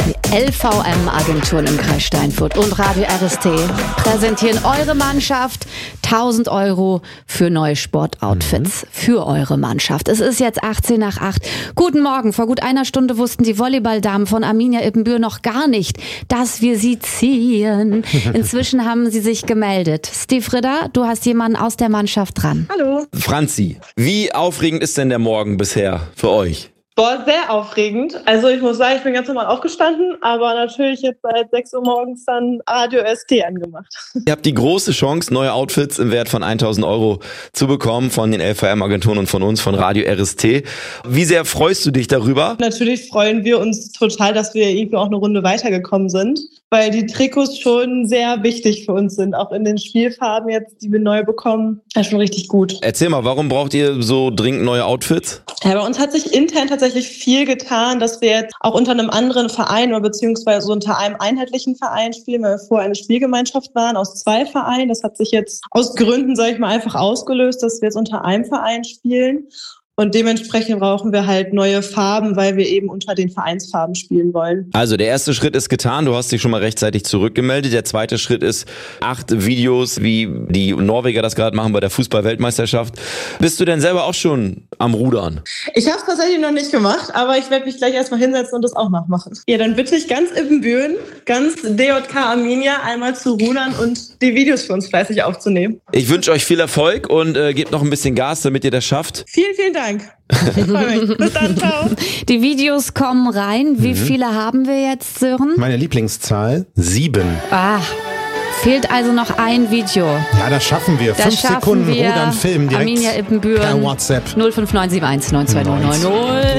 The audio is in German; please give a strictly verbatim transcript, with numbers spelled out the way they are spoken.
Die L V M-Agenturen im Kreis Steinfurt und Radio R S T präsentieren eure Mannschaft. tausend Euro für neue Sportoutfits mhm. für eure Mannschaft. Es ist jetzt achtzehn nach acht. Guten Morgen. Vor gut einer Stunde wussten die Volleyballdamen von Arminia Ippenbüren noch gar nicht, dass wir sie ziehen. Inzwischen haben sie sich gemeldet. Steve Ritter, du hast jemanden aus der Mannschaft dran. Hallo. Franzi, wie aufregend ist denn der Morgen bisher für euch? Boah, sehr aufregend. Also ich muss sagen, ich bin ganz normal aufgestanden, aber natürlich jetzt seit sechs Uhr morgens dann Radio S T angemacht. Ihr habt die große Chance, neue Outfits im Wert von tausend Euro zu bekommen von den L V M-Agenturen und von uns, von Radio R S T. Wie sehr freust du dich darüber? Natürlich freuen wir uns total, dass wir irgendwie auch eine Runde weitergekommen sind, weil die Trikots schon sehr wichtig für uns sind. Auch in den Spielfarben jetzt, die wir neu bekommen, das ist schon richtig gut. Erzähl mal, warum braucht ihr so dringend neue Outfits? Ja, bei uns hat sich intern tatsächlich viel getan, dass wir jetzt auch unter einem anderen Verein oder beziehungsweise unter einem einheitlichen Verein spielen, weil wir vorher eine Spielgemeinschaft waren aus zwei Vereinen. Das hat sich jetzt aus Gründen, sage ich mal, einfach ausgelöst, dass wir jetzt unter einem Verein spielen. Und dementsprechend brauchen wir halt neue Farben, weil wir eben unter den Vereinsfarben spielen wollen. Also der erste Schritt ist getan, du hast dich schon mal rechtzeitig zurückgemeldet. Der zweite Schritt ist acht Videos, wie die Norweger das gerade machen bei der Fußball-Weltmeisterschaft. Bist du denn selber auch schon am Rudern? Ich habe es tatsächlich noch nicht gemacht, aber ich werde mich gleich erstmal hinsetzen und das auch nachmachen. Ja, dann bitte ich ganz Ippenbüren, ganz D J K Arminia einmal zu rudern und die Videos für uns fleißig aufzunehmen. Ich wünsche euch viel Erfolg und äh, gebt noch ein bisschen Gas, damit ihr das schafft. Vielen, vielen Dank. Ich freue mich. Bis dann, ciao. Die Videos kommen rein. Wie mhm. viele haben wir jetzt, Sören? Meine Lieblingszahl, sieben. Ah, fehlt also noch ein Video. Ja, das schaffen wir. Das Fünf schaffen Sekunden wir. Rudern, Film direkt Arminia Ippenbüren per WhatsApp. null fünf neun sieben eins neun zwei null neun null.